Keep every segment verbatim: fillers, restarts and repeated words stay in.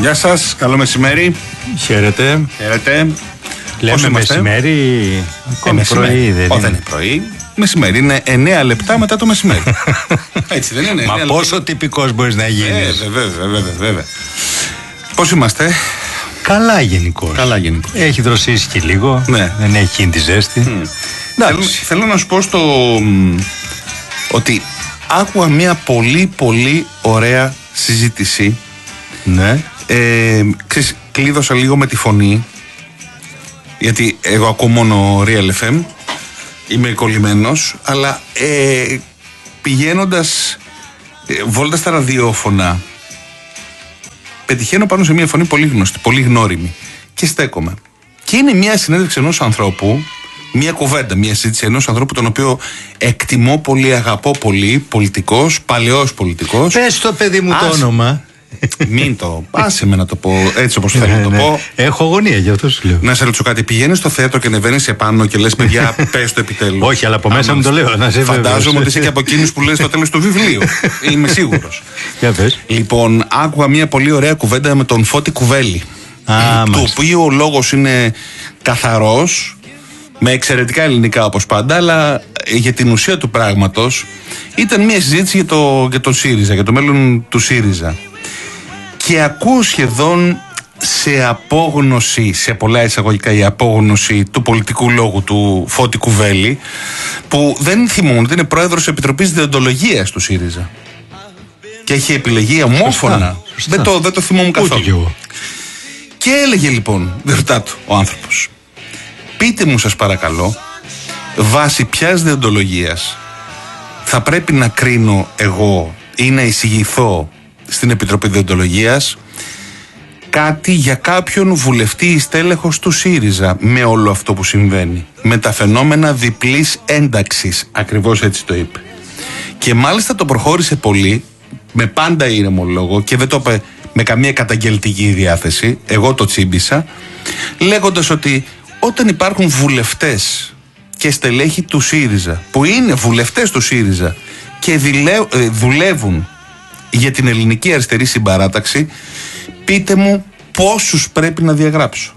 Γεια σας, καλό μεσημέρι. Χαίρετε. Χαίρετε. Λέμε μεσημέρι, ακόμη ε, πρωί δεν είναι. είναι πρωί. Μεσημέρι είναι εννέα λεπτά μετά το μεσημέρι. Έτσι δεν είναι? Μα πόσο τυπικός μπορείς να γίνεις? Ε, βέβαια, βέβαια, βέβαια. Πώς είμαστε? Καλά γενικώς. Καλά γενικώς. Έχει δροσίσει και λίγο, ναι. Δεν έχει γίνει τη ζέστη. Mm. Θέλω, θέλω να σου πω στο, ότι άκουγα μια πολύ πολύ ωραία συζήτηση. Ναι. Ε, ξέρεις, κλείδωσα λίγο με τη φωνή, γιατί εγώ ακούω μόνο Real εφ εμ, είμαι κολλημένος, αλλά ε, πηγαίνοντας ε, βόλτα στα ραδιόφωνα, πετυχαίνω πάνω σε μια φωνή πολύ γνωστή, πολύ γνώριμη, και στέκομαι. Και είναι μια συνέντευξη ενός ανθρώπου, μια κουβέντα, μια συζήτηση ενός ανθρώπου τον οποίο εκτιμώ πολύ, αγαπώ πολύ, πολιτικός, παλαιός πολιτικός. Πες το παιδί μου. Ας... το όνομα. Μην το. Άσε με να το πω έτσι όπως θέλω να το πω. Έχω αγωνία, γι' αυτό σου λέω. Να σε ρωτήσω κάτι. Πηγαίνεις στο θέατρο και ανεβαίνεις επάνω και λες, παιδιά, πες το επιτέλους? Όχι, αλλά από μέσα μου το λέω. Να σε φαντάζομαι ότι είσαι και από εκείνους που λες στο τέλος του βιβλίου. Είμαι σίγουρος. Για πες. Λοιπόν, άκουγα μια πολύ ωραία κουβέντα με τον Φώτη Κουβέλη. Του οποίου ο λόγος είναι καθαρός, με εξαιρετικά ελληνικά όπως πάντα, αλλά για την ουσία του πράγματος ήταν μια συζήτηση για, το, για τον ΣΥΡΙΖΑ, για το μέλλον του ΣΥΡΙΖΑ. Και ακούω σχεδόν σε απόγνωση, σε πολλά εισαγωγικά η απόγνωση του πολιτικού λόγου του Φώτη Κουβέλη, που δεν θυμούν ότι είναι πρόεδρος της Επιτροπής Δεοντολογίας του ΣΥΡΙΖΑ. Και έχει επιλεγεί ομόφωνα. Δεν το, δεν το θυμόμουν καθόλου. Και έλεγε λοιπόν, ρωτά του ο άνθρωπος, πείτε μου σας παρακαλώ, βάσει ποιας δεοντολογίας θα πρέπει να κρίνω εγώ ή να εισηγηθώ στην Επιτροπή Δεοντολογίας κάτι για κάποιον βουλευτή ή στέλεχος του ΣΥΡΙΖΑ, με όλο αυτό που συμβαίνει, με τα φαινόμενα διπλής ένταξης, ακριβώς έτσι το είπε. Και μάλιστα το προχώρησε πολύ, με πάντα ήρεμο λόγο, και δεν το είπε με καμία καταγγελτική διάθεση, εγώ το τσίμπησα, λέγοντας ότι όταν υπάρχουν βουλευτές και στελέχοι του ΣΥΡΙΖΑ, που είναι βουλευτές του ΣΥΡΙΖΑ και δουλεύουν για την ελληνική αριστερή συμπαράταξη, πείτε μου πόσους πρέπει να διαγράψω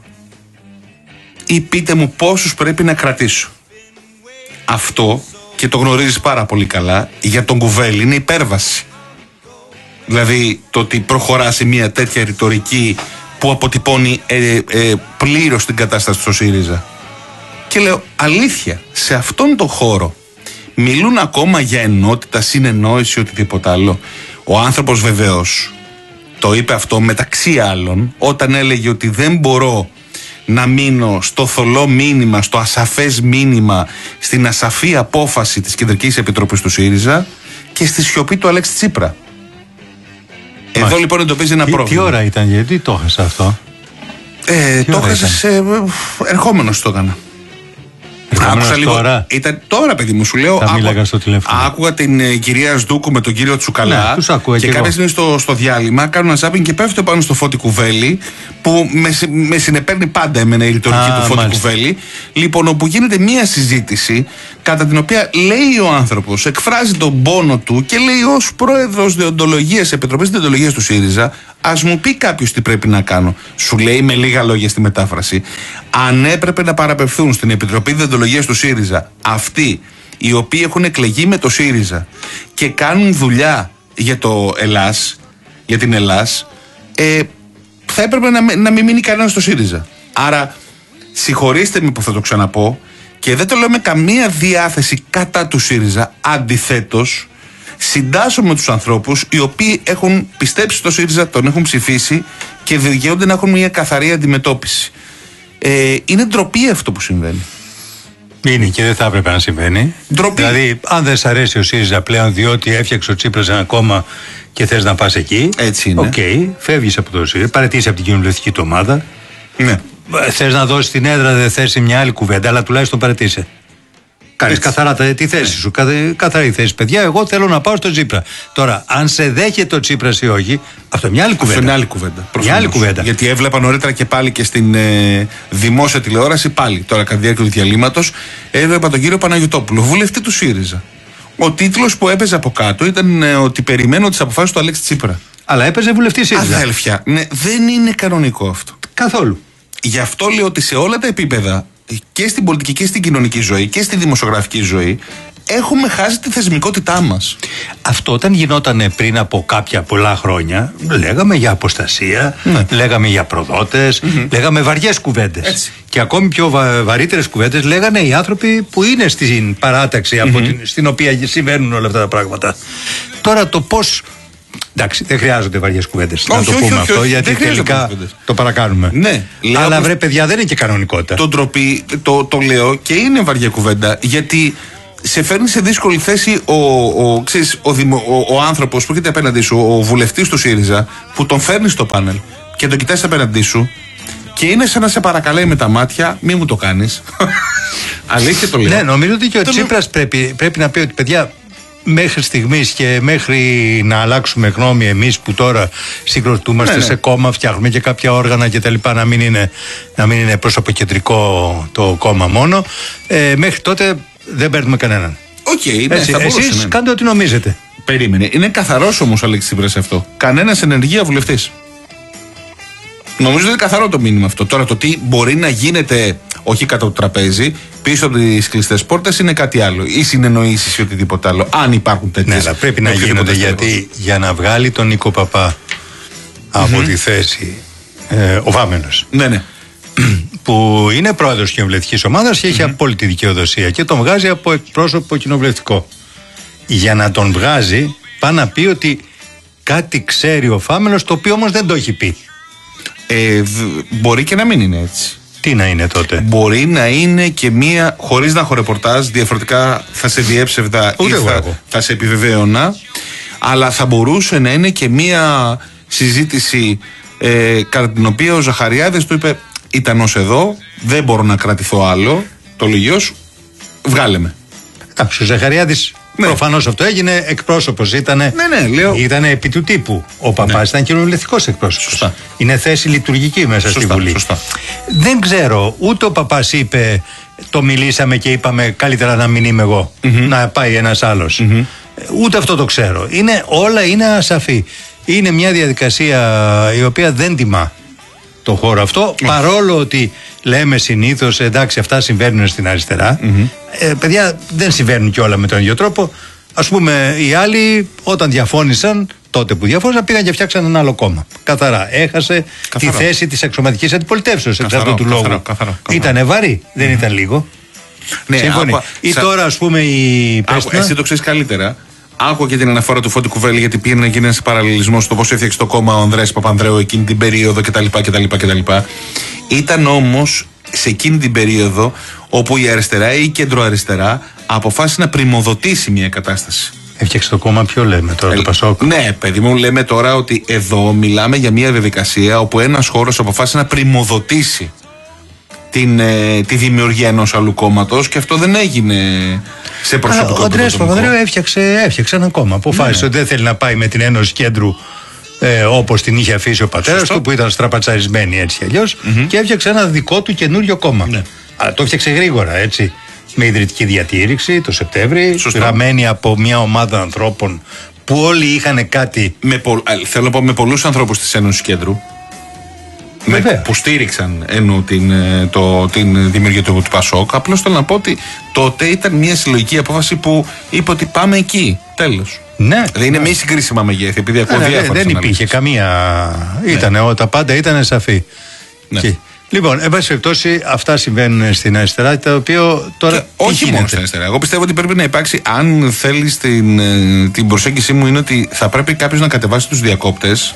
ή πείτε μου πόσους πρέπει να κρατήσω. Αυτό, και το γνωρίζεις πάρα πολύ καλά, για τον Κουβέλη είναι υπέρβαση. Δηλαδή το ότι προχωρά σε μια τέτοια ρητορική που αποτυπώνει ε, ε, πλήρως την κατάσταση στο ΣΥΡΙΖΑ. Και λέω, αλήθεια, σε αυτόν τον χώρο μιλούν ακόμα για ενότητα, συνεννόηση, οτιδήποτε άλλο? Ο άνθρωπος βεβαίως το είπε αυτό μεταξύ άλλων όταν έλεγε ότι δεν μπορώ να μείνω στο θολό μήνυμα, στο ασαφές μήνυμα, στην ασαφή απόφαση της Κεντρικής Επιτροπής του ΣΥΡΙΖΑ και στη σιωπή του Αλέξη Τσίπρα. Εδώ Μάλιστα. λοιπόν εντοπίζει ένα τι, πρόβλημα. Τι ώρα ήταν, γιατί το έχασα αυτό? Ε, το έχασες ε, ερχόμενος το έκανα. Άκουσα λίγο. Τώρα. Ήταν τώρα, παιδί μου, σου λέω. Άκουγα, στο άκουγα την ε, κυρία Σδούκου με τον κύριο Τσουκαλά. Ναι, και κάποια στιγμή στο, στο διάλειμμα κάνω ένα ζάπινγκ και πέφτω πάνω στο Φώτη Κουβέλη, που με, με συνεπέρνει πάντα εμένα η ρητορική του Φώτη μάλιστα. Κουβέλη. Λοιπόν, όπου γίνεται μία συζήτηση κατά την οποία λέει ο άνθρωπος, εκφράζει τον πόνο του και λέει, ως πρόεδρος Δεοντολογίας, Επιτροπής Δεοντολογίας του ΣΥΡΙΖΑ, ας μου πει κάποιος τι πρέπει να κάνω. Σου λέει με λίγα λόγια στη μετάφραση, αν έπρεπε να παραπευθούν στην Επιτροπή Δεοντολογίας του ΣΥΡΙΖΑ αυτοί οι οποίοι έχουν εκλεγεί με το ΣΥΡΙΖΑ και κάνουν δουλειά για το Ελλάς, για την Ελλάς, ε, θα έπρεπε να, να μην μείνει κανένας στο ΣΥΡΙΖΑ. Άρα, συγχωρήστε με που θα το ξαναπώ, και δεν το λέω με καμία διάθεση κατά του ΣΥΡΙΖΑ, αντιθέτως, συντάσσω με τους ανθρώπους οι οποίοι έχουν πιστέψει στο ΣΥΡΙΖΑ, τον έχουν ψηφίσει και δικαιούνται να έχουν μια καθαρή αντιμετώπιση. Ε, είναι ντροπή αυτό που συμβαίνει. Είναι και δεν θα έπρεπε να συμβαίνει. Ντροπή. Δηλαδή, αν δεν σ' αρέσει ο ΣΥΡΙΖΑ πλέον, διότι έφτιαξε ο Τσίπρας ένα κόμμα και θες να πας εκεί. Έτσι είναι. Οκ, okay, φεύγεις από το ΣΥΡΙΖΑ, παραιτήσει από την κοινοβουλευτική του ομάδα. Ναι. Θες να δώσεις την έδρα, δεν θες μια άλλη κουβέντα, αλλά τουλάχιστον παραιτήσε. Κάνεις καθαρά τη θέση σου. Καθαρή θέση, παιδιά. Εγώ θέλω να πάω στο Τσίπρα. Τώρα, αν σε δέχεται ο Τσίπρας ή όχι, αυτό είναι μια άλλη κουβέντα. Αυτό είναι άλλη κουβέντα. Μια άλλη κουβέντα. Γιατί έβλεπα νωρίτερα και πάλι και στην ε, δημόσια τηλεόραση, πάλι τώρα κατά τη διάρκεια του διαλύματος, έβλεπα τον κύριο Παναγιωτόπουλο, βουλευτή του ΣΥΡΙΖΑ. Ο τίτλος που έπαιζε από κάτω ήταν ε, ότι περιμένω τις αποφάσεις του Αλέξη Τσίπρα. Αλλά έπαιζε βουλευτή ΣΥΡΙΖΑ. Αδέλφια, ναι, δεν είναι κανονικό αυτό. Καθόλου. Γι' αυτό λέω ότι σε όλα τα επίπεδα, και στην πολιτική και στην κοινωνική ζωή και στη δημοσιογραφική ζωή, έχουμε χάσει τη θεσμικότητά μας. Αυτό όταν γινόταν πριν από κάποια πολλά χρόνια, λέγαμε για αποστασία, ναι. λέγαμε για προδότες, mm-hmm. λέγαμε βαριές κουβέντες. Έτσι. Και ακόμη πιο βα- βαρύτερες κουβέντες λέγανε οι άνθρωποι που είναι στην παράταξη mm-hmm. από την, στην οποία συμβαίνουν όλα αυτά τα πράγματα. Τώρα το πώς. Εντάξει, δεν χρειάζονται βαριές κουβέντες. Να το όχι, πούμε όχι, αυτό, όχι, γιατί τελικά το παρακάνουμε. Ναι, αλλά πως... βρε, παιδιά, δεν είναι και κανονικότητα. Το ντροπή, το, το λέω και είναι βαριά κουβέντα, γιατί σε φέρνει σε δύσκολη θέση ο, ο, ξέρεις, ο, δημο, ο, ο άνθρωπος που έχετε απέναντί σου, ο βουλευτής του ΣΥΡΙΖΑ, που τον φέρνει στο πάνελ και τον κοιτάς απέναντί σου και είναι σαν να σε παρακαλάει με τα μάτια, μη μου το κάνεις. Αλήθεια το λέω. Ναι, νομίζω ότι και ο Τσίπρας πρέπει, πρέπει να πει ότι, παιδιά, μέχρι στιγμής και μέχρι να αλλάξουμε γνώμη εμείς που τώρα συγκροτούμαστε ναι, ναι. σε κόμμα, φτιάχνουμε και κάποια όργανα και τα λοιπά, να μην είναι, να μην είναι προσωποκεντρικό το κόμμα μόνο, ε, μέχρι τότε δεν παίρνουμε κανέναν. Οκ, okay, ναι, έτσι, θα μπορούσε, εσείς ναι. κάντε ό,τι νομίζετε. Περίμενε. Είναι καθαρός όμως ο Αλέξης Τσίπρας αυτό. Κανένας ενεργεία βουλευτής. Νομίζω ότι είναι καθαρό το μήνυμα αυτό. Τώρα το τι μπορεί να γίνεται, όχι κάτω από το τραπέζι, πίσω από τις κλειστές πόρτες είναι κάτι άλλο. Ή συνεννοήσεις ή οτιδήποτε άλλο. Αν υπάρχουν τέτοιες. Ναι, αλλά πρέπει να γίνονται, γιατί για να βγάλει τον Νίκο Παπά από mm-hmm. τη θέση ε, ο Βάμενος. Ναι, ναι. Που είναι πρόεδρος κοινοβουλευτικής ομάδας και έχει mm-hmm. απόλυτη δικαιοδοσία και τον βγάζει από εκπρόσωπο κοινοβουλευτικό. Για να τον βγάζει, πάει να πει ότι κάτι ξέρει ο Φάμενος, το οποίο όμως δεν το έχει πει. Ε, μπορεί και να μην είναι έτσι. Τι να είναι τότε? Μπορεί να είναι και μία, χωρίς να έχω ρεπορτάζ, διαφορετικά θα σε διέψευδα ή θα, θα σε επιβεβαίωνα, αλλά θα μπορούσε να είναι και μία συζήτηση ε, κατά την οποία ο Ζαχαριάδης του είπε, ήταν ως εδώ, δεν μπορώ να κρατηθώ άλλο, το λογιός, βγάλε με. Ο Ζαχαριάδης ναι. προφανώς αυτό έγινε, εκπρόσωπος ήτανε, ναι, ναι, λέω. ήτανε επί του τύπου. Ο Παπάς ναι. ήταν κοινοβουλευτικός εκπρόσωπος. Σωστά. Είναι θέση λειτουργική μέσα σωστά, στη Βουλή. Σωστά. Δεν ξέρω, ούτε ο Παπάς είπε, το μιλήσαμε και είπαμε καλύτερα να μην είμαι εγώ, mm-hmm. να πάει ένας άλλος. Mm-hmm. Ούτε αυτό το ξέρω. Είναι, όλα είναι ασαφή. Είναι μια διαδικασία η οποία δεν τιμά το χώρο αυτό, mm-hmm. παρόλο ότι λέμε συνήθως εντάξει αυτά συμβαίνουν στην αριστερά. Mm-hmm. Ε, παιδιά, δεν συμβαίνουν και όλα με τον ίδιο τρόπο. Ας πούμε οι άλλοι όταν διαφώνησαν, τότε που διαφώνησαν, πήγαν και φτιάξαν ένα άλλο κόμμα. Καθαρά. Έχασε καθαρό. Τη θέση της αξιωματικής αντιπολιτεύσεως εξ αυτού του λόγου. Καθαρό, καθαρό, καθαρό. Ήτανε βαρύ, mm-hmm. δεν ήταν λίγο. Ναι, άκουα, ή σα... τώρα ας πούμε η άκουα, εσύ το ξέρεις καλύτερα. Άκουγα και την αναφορά του Φώτη Κουβέλη, γιατί πήγαινε να γίνει ένας παραλληλισμός στο πώς έφτιαξε το κόμμα ο Ανδρέας Παπανδρέου εκείνη την περίοδο κτλ. κτλ, κτλ. Ήταν όμως σε εκείνη την περίοδο όπου η αριστερά ή η κεντροαριστερά αποφάσισε να πρημοδοτήσει μια κατάσταση. Έφτιαξε το κόμμα, ποιο λέμε τώρα, ε, το Πασόκ? Ναι, παιδί μου, λέμε τώρα ότι εδώ μιλάμε για μια διαδικασία όπου ένας χώρος αποφάσισε να πρημοδοτήσει την, ε, τη δημιουργία ενός άλλου κόμματος και αυτό δεν έγινε σε προσωπικό επίπεδο. Ο Ανδρέας Παπανδρέου έφτιαξε, έφτιαξε ένα κόμμα. Αποφάσισε ναι. ότι δεν θέλει να πάει με την Ένωση Κέντρου ε, όπως την είχε αφήσει ο πατέρας του, που ήταν στραπατσαρισμένη έτσι αλλιώς, mm-hmm. και έφτιαξε ένα δικό του καινούριο κόμμα. Ναι. Αλλά το έφτιαξε γρήγορα έτσι. Με ιδρυτική διατήρηξη το Σεπτέμβρη, γραμμένη από μια ομάδα ανθρώπων που όλοι είχαν κάτι. Με πο, θέλω να πω με πολλούς ανθρώπους της Ένωσης Κέντρου. Με, που στήριξαν ενώ την, το, την δημιουργία του, του Πασόκ. Απλώς θέλω να πω ότι τότε ήταν μια συλλογική απόφαση που είπε ότι πάμε εκεί. Τέλος. Ναι. Δεν είναι μη συγκρίσιμα μεγέθη, επειδή ακούω ναι, διάφορες δεν υπήρχε καμία. Ναι. Ήτανε, τα πάντα ήταν σαφή. Ναι. Και, λοιπόν, εν πάση περιπτώσει, αυτά συμβαίνουν στην αριστερά, τα οποία τώρα. Όχι γίνεται? Μόνο στην αριστερά. Εγώ πιστεύω ότι πρέπει να υπάρξει, αν θέλει την, την προσέγγιση μου, είναι ότι θα πρέπει κάποιος να κατεβάσει τους διακόπτες.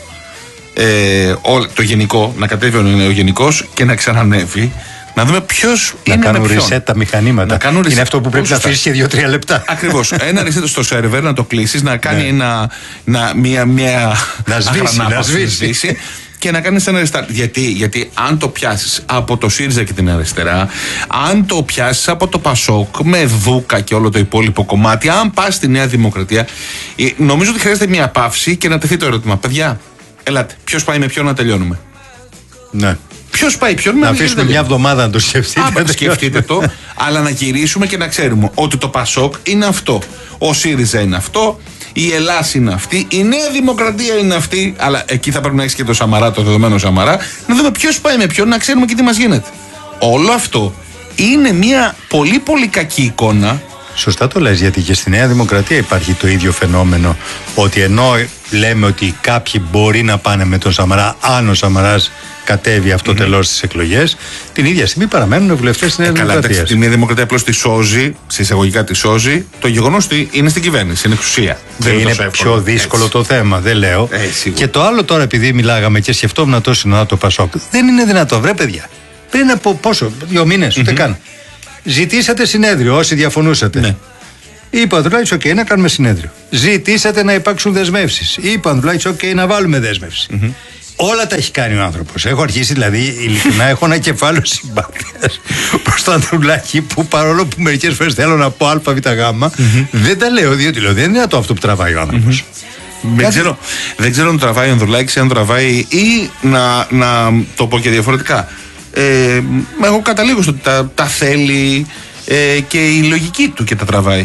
Ε, ο, το γενικό, να κατέβει ο γενικός και να ξανανεύει, να δούμε ποιος να είναι κάνουν με ποιον. reset τα μηχανήματα. Να reset. Είναι αυτό που πρέπει να αφήσει και δύο-τρία λεπτά. Ακριβώς. Ένα reset στο σερβέρ να το κλείσεις, να κάνει ένα, να, μια, μια να σβήσει, να σβήσει. Και να κάνεις ένα restart. Γιατί, γιατί αν το πιάσεις από το ΣΥΡΙΖΑ και την αριστερά, αν το πιάσεις από το ΠΑΣΟΚ με Δούκα και όλο το υπόλοιπο κομμάτι, αν πας στη Νέα Δημοκρατία, νομίζω ότι χρειάζεται μια παύση και να τεθεί το ερώτημα. Παιδιά, ελάτε, ποιος πάει με ποιον να τελειώνουμε? Ναι. Ποιος πάει ποιον να αφήσουμε μια εβδομάδα να το σκεφτείτε. Άμα σκεφτείτε το, αλλά να γυρίσουμε και να ξέρουμε ότι το ΠΑΣΟΚ είναι αυτό. Ο ΣΥΡΙΖΑ είναι αυτό. η Ελλάς είναι αυτή, η Νέα Δημοκρατία είναι αυτή, αλλά εκεί θα πρέπει να έχει και το Σαμαρά, το δεδομένο Σαμαρά, να δούμε ποιος πάει με ποιον, να ξέρουμε και τι μας γίνεται. Όλο αυτό είναι μια πολύ πολύ κακή εικόνα. Σωστά το λες, γιατί και στη Νέα Δημοκρατία υπάρχει το ίδιο φαινόμενο, ότι ενώ λέμε ότι κάποιοι μπορεί να πάνε με τον Σαμαρά, αν ο Σαμαράς κατέβει αυτό mm-hmm. τελώς στις εκλογές, την ίδια στιγμή παραμένουν βουλευτές της Νέας ε, Δημοκρατίας. Τη Νέα Δημοκρατία απλώς τη σώζει, σε εισαγωγικά τη σώζει, το γεγονός ότι είναι στην κυβέρνηση, είναι εξουσία. Και δεν είναι, είναι πιο δύσκολο έτσι. Το θέμα, δεν λέω. Ε, και το άλλο τώρα, επειδή μιλάγαμε και σκεφτόμουν τόσο να το Πασόκ, δεν είναι δυνατό, βρε παιδιά. Πριν από πόσο, δύο μήνες, mm-hmm. ούτε καν. Ζητήσατε συνέδριο όσοι διαφωνούσατε. Ναι. Είπαν τουλάχιστον OK, να κάνουμε συνέδριο. Ζητήσατε να υπάρξουν δεσμεύσεις. Είπαν τουλάχιστον OK, να βάλουμε δέσμευση. Mm-hmm. Όλα τα έχει κάνει ο άνθρωπος. Έχω αρχίσει δηλαδή, ειλικρινά, έχω ένα κεφάλαιο συμπάθειας προς το Ανδρουλάκη, που παρόλο που μερικές φορές θέλω να πω ΑΒΓ, mm-hmm. δεν τα λέω, διότι λέω δεν είναι το αυτό που τραβάει ο άνθρωπος. Mm-hmm. Δεν, ξέρω, δεν ξέρω αν τραβάει ο Ανδρουλάκης, αν τραβάει ή να, να το πω και διαφορετικά. Ε, εγώ καταλήγω στο ότι τα, τα θέλει ε, και η λογική του και τα τραβάει.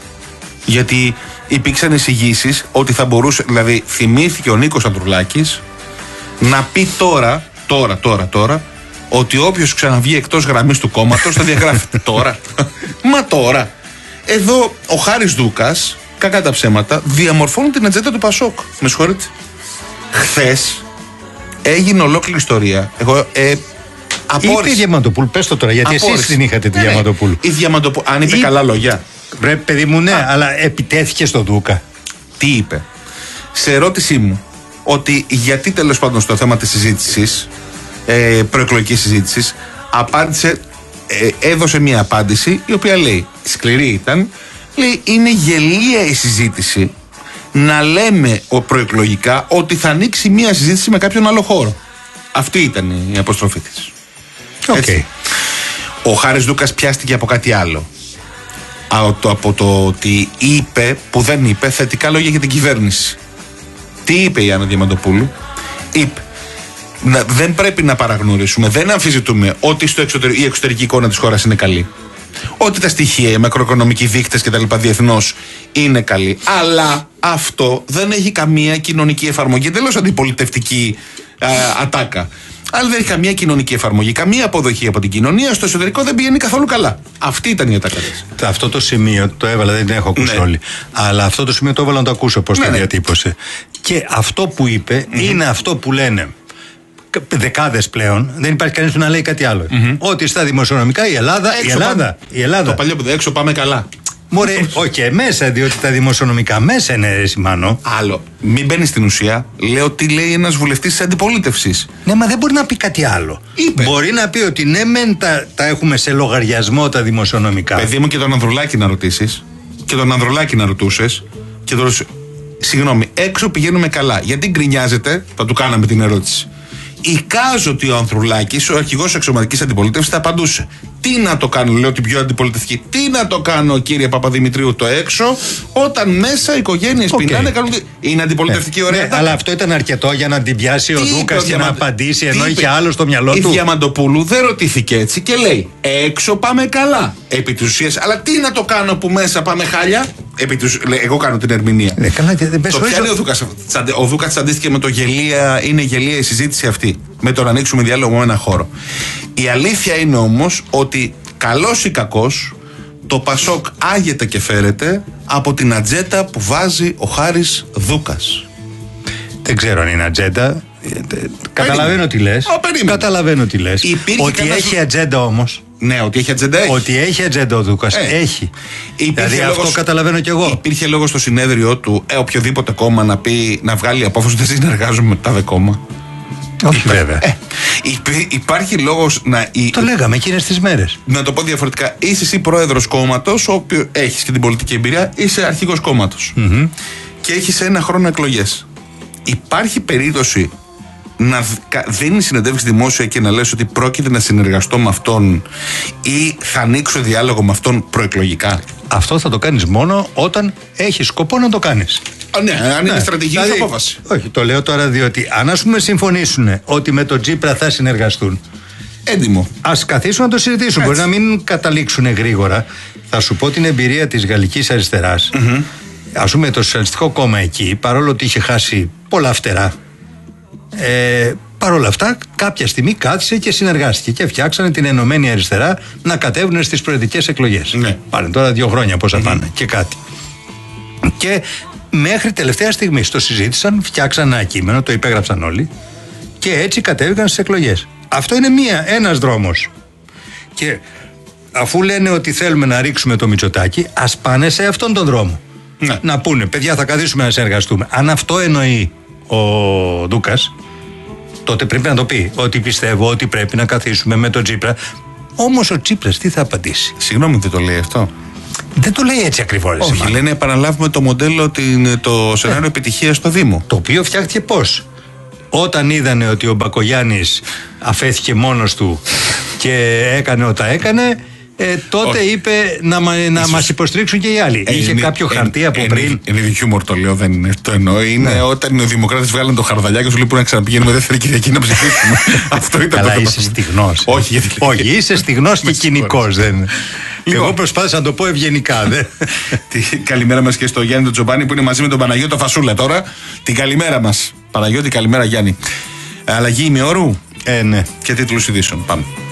Γιατί υπήρξαν εισηγήσεις ότι θα μπορούσε, δηλαδή θυμήθηκε ο Νίκος Ανδρουλάκης να πει τώρα, τώρα, τώρα, τώρα, ότι όποιος ξαναβγεί εκτός γραμμής του κόμματος θα διαγράφει. Τώρα. Μα τώρα. Εδώ ο Χάρης Δούκας, κακά τα ψέματα, διαμορφώνει την ατζέντα του Πασόκ. Με συγχωρείτε. Χθες έγινε ολόκληρη ιστορία. Εγώ ε, είπε η Διαμαντοπούλου, πες το τώρα, γιατί εσείς την είχατε τη Διαμαντοπούλου. Η Διαμαντοπούλου, αν είπε Ή... καλά λόγια. Βρε παιδί μου, ναι, Α. αλλά επιτέθηκε στον Δούκα. Τι είπε? Σε ερώτησή μου, ότι γιατί τέλος πάντων στο θέμα της συζήτησης, ε, προεκλογικής συζήτησης, απάντησε, ε, έδωσε μια απάντηση η οποία λέει, σκληρή ήταν, λέει είναι γελία η συζήτηση να λέμε προεκλογικά ότι θα ανοίξει μια συζήτηση με κάποιον άλλο χώρο. Αυτή ήταν η αποστροφή της. Okay. Ο Χάρης Δούκας πιάστηκε από κάτι άλλο. Από το ότι είπε, που δεν είπε, θετικά λόγια για την κυβέρνηση. Τι είπε η Άννα Διαμαντοπούλου? Είπε, να, δεν πρέπει να παραγνωρίσουμε, δεν αμφισβητούμε ότι στο εξωτερικό, η εξωτερική εικόνα της χώρας είναι καλή. Ότι τα στοιχεία, οι μακροοικονομικοί δείκτες και τα λοιπά διεθνώς είναι καλή. Αλλά αυτό δεν έχει καμία κοινωνική εφαρμογή. Τελώς αντιπολιτευτική α, ατάκα. Αλλά δεν έχει καμία κοινωνική εφαρμογή, καμία αποδοχή από την κοινωνία. Στο εσωτερικό δεν πηγαίνει καθόλου καλά. Αυτή ήταν η ατάκα της. Αυτό το σημείο το έβαλα, δεν την έχω ακούσει ναι. όλοι. Αλλά αυτό το σημείο το έβαλα να το ακούσω πώς ναι, το διατύπωσε. Ναι. Και αυτό που είπε mm-hmm. είναι αυτό που λένε δεκάδες πλέον. Δεν υπάρχει κανείς που να λέει κάτι άλλο. Mm-hmm. Ότι στα δημοσιονομικά η Ελλάδα. Έξω η Ελλάδα, πάμε, η Ελλάδα. Το παλιό που έξω πάμε καλά. Μωρέ, όχι okay, μέσα, διότι τα δημοσιονομικά μέσα είναι ρε Σιμάνο. Άλλο. Μην μπαίνει στην ουσία. Λέω τι λέει ένας βουλευτής της αντιπολίτευσης. Ναι, μα δεν μπορεί να πει κάτι άλλο. Είπε. Μπορεί να πει ότι ναι, μεν τα, τα έχουμε σε λογαριασμό τα δημοσιονομικά. Παιδί μου, και τον Ανδρουλάκη να ρωτήσεις. Και τον Ανδρουλάκη να ρωτούσες. Και τον... Συγγνώμη, έξω πηγαίνουμε καλά. Γιατί γκρινιάζετε, θα του κάναμε την ερώτηση. Εικάζω ότι ο Ανδρουλάκης, ο αρχηγός εξωματικής αντιπολίτευσης, θα απαντούσε. Τι να το κάνω, λέω την πιο αντιπολιτευτική. Τι να το κάνω, κύριε Παπαδημητρίου, το έξω, όταν μέσα οι οικογένειες okay. πεινάνε, κάνουν. Είναι αντιπολιτευτική, ωραία. Ναι, αλλά αυτό ήταν αρκετό για να την πιάσει ο Δούκας και να απαντήσει, ενώ είχε άλλο στο μυαλό η του. Η Διαμαντοπούλου δεν ρωτήθηκε έτσι και λέει: έξω πάμε καλά. Επί της ουσίας, αλλά τι να το κάνω που μέσα πάμε χάλια. Επί τους, λέ, εγώ κάνω την ερμηνεία. Ναι, καλά, δεν το πιάνει ο Δούκας. Ο Δούκας αντίστοιχε με το γελία, είναι γελία η συζήτηση αυτή. Με το να ανοίξουμε διάλογο με ένα χώρο. Η αλήθεια είναι όμως ότι καλός ή κακός το Πασόκ άγεται και φέρεται από την ατζέντα που βάζει ο Χάρης Δούκας. Δεν ξέρω αν είναι ατζέντα. Καταλαβαίνω τι λες. Καταλαβαίνω τι λες. Ότι κανένας... έχει ατζέντα όμως. Ναι, ότι έχει ατζέντα έχει. Ότι έχει ατζέντα ο Δούκας. Ε. Έχει. Δηλαδή λόγος, αυτό καταλαβαίνω κι εγώ. Υπήρχε λόγο στο συνέδριο του ε, οποιοδήποτε κόμμα να, πει, να βγάλει απόφαση ότι δεν συνεργάζομαι με τάδε κόμμα. Όχι βέβαια. Ε, υπή, υπάρχει λόγος να. Η, το λέγαμε εκείνες τις μέρες. Να το πω διαφορετικά. Είσαι εσύ πρόεδρος κόμματος, ο οποίος έχεις και την πολιτική εμπειρία, είσαι αρχηγός κόμματος. Mm-hmm. Και έχεις ένα χρόνο εκλογές. Υπάρχει περίπτωση να δίνει συνεντεύξεις δημόσια και να λες ότι πρόκειται να συνεργαστώ με αυτόν ή θα ανοίξω διάλογο με αυτόν προεκλογικά? Αυτό θα το κάνεις μόνο όταν έχεις σκοπό να το κάνεις. Α, ναι, αν ναι. είναι στρατηγική δηλαδή, απόφαση. Όχι, το λέω τώρα διότι αν ας πούμε συμφωνήσουν ότι με τον Τσίπρα θα συνεργαστούν, έντιμο. Ας καθίσουν να το συζητήσουν. Έτσι. Μπορεί να μην καταλήξουν γρήγορα. Θα σου πω την εμπειρία της γαλλικής αριστεράς. Mm-hmm. Ας πούμε το Σοσιαλιστικό Κόμμα εκεί, παρόλο ότι είχε χάσει πολλά φτερά, ε, παρόλα αυτά κάποια στιγμή κάθισε και συνεργάστηκε και φτιάξανε την Ενωμένη Αριστερά να κατέβουν στις προεδρικές εκλογές. Ναι. Πάνε τώρα δύο χρόνια πόσα mm-hmm. πάνε και κάτι. Και μέχρι τελευταία στιγμή το συζήτησαν, φτιάξαν ένα κείμενο, το υπέγραψαν όλοι και έτσι κατέβηκαν στις εκλογές. Αυτό είναι μία, ένας δρόμος. Και αφού λένε ότι θέλουμε να ρίξουμε το Μητσοτάκη, ας πάνε σε αυτόν τον δρόμο. Ναι. Να πούνε, παιδιά, θα καθίσουμε να συνεργαστούμε. Αν αυτό εννοεί ο Ντούκας, τότε πρέπει να το πει. Ότι πιστεύω ότι πρέπει να καθίσουμε με τον Τσίπρα. Όμως ο Τσίπρας τι θα απαντήσει? Συγγνώμη, δεν το λέει αυτό. Δεν το λέει έτσι ακριβώς. Όχι, μάλλον. Λένε επαναλάβουμε το μοντέλο, το σενάριο ε. επιτυχίας στο Δήμο. Το οποίο φτιάχτηκε πώς? Όταν είδανε ότι ο Μπακογιάννης αφέθηκε μόνος του και έκανε ό,τι έκανε, ε, τότε Όχι. είπε να, μα, να μας υποστηρίξουν και οι άλλοι. Ε, Είχε είναι, κάποιο ε, χαρτί ε, από ε, πριν. Είναι χιούμορ το λέω, δεν είναι. Το εννοώ. Είναι ναι. όταν οι Δημοκράτες βγάλαν το χαρδαλιά και σου λέει που να ξαναπηγαίνουμε δεύτερη Κυριακή να ψηφίσουμε. Αυτό ήταν Καλά, το είσαι στιγνός. Όχι, γιατί... Όχι, είσαι στιγνός και κοινικός. Δεν... Λοιπόν, εγώ προσπάθησα να το πω ευγενικά. Δε. Την καλημέρα μας και στο Γιάννη τον Τζομπάνη που είναι μαζί με τον Παναγιώτο Φασούλα τώρα. Την καλημέρα μας. Παναγιώτη, καλημέρα Γιάννη. Αλλαγή ημιώρου. Ε, ναι. Και τίτλους ειδήσεων. Πάμε.